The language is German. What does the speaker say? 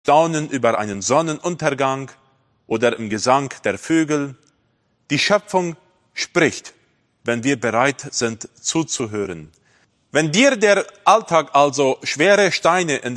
staunen über einen Sonnenuntergang oder im Gesang der Vögel. Die Schöpfung spricht, wenn wir bereit sind zuzuhören. Wenn dir der Alltag also schwere Steine in